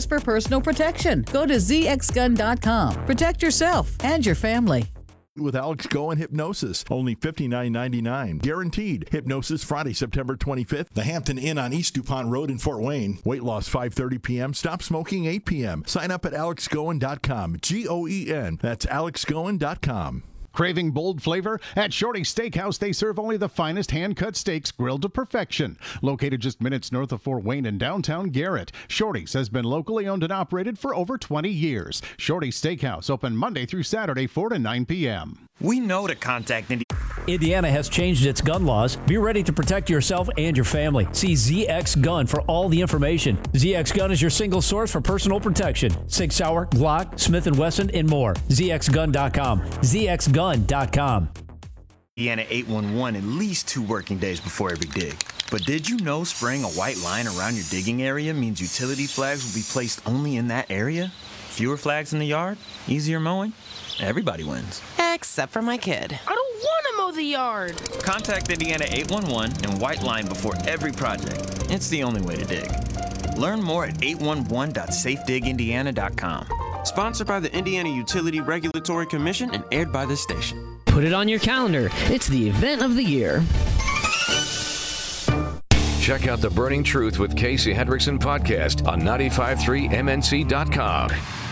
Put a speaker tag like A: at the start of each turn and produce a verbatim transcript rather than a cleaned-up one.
A: for personal protection. Go to z x gun dot com. Protect yourself and your family.
B: With Alex Goen Hypnosis, only fifty-nine ninety-nine. Guaranteed. Hypnosis Friday, September twenty-fifth. The Hampton Inn on East DuPont Road in Fort Wayne. Weight loss five thirty p.m. Stop smoking eight p.m. Sign up at alex goen dot com. G O E N. That's alex goen dot com.
C: Craving bold flavor? At Shorty's Steakhouse, they serve only the finest hand-cut steaks grilled to perfection. Located just minutes north of Fort Wayne in downtown Garrett, Shorty's has been locally owned and operated for over twenty years. Shorty's Steakhouse, open Monday through Saturday, four to nine p.m.
D: We know to contact Indiana.
E: Indiana has changed its gun laws. Be ready to protect yourself and your family. See Z X Gun for all the information. Z X Gun is your single source for personal protection. Sig Sauer, Glock, Smith and Wesson, and more. z x gun dot com. z x gun dot com.
D: Indiana eight one one at least two working days before every dig. But did you know spraying a white line around your digging area means utility flags will be placed only in that area? Fewer flags in the yard? Easier mowing? Everybody wins.
F: Except for my kid.
G: I don't want to mow the yard.
D: Contact Indiana eight one one and white line before every project. It's the only way to dig. Learn more at eight one one dot safe dig indiana dot com.
H: Sponsored by the Indiana Utility Regulatory Commission and aired by this station.
I: Put it on your calendar. It's the event of the year.
J: Check out The Burning Truth with Casey Hendrickson podcast on nine five three M N C dot com.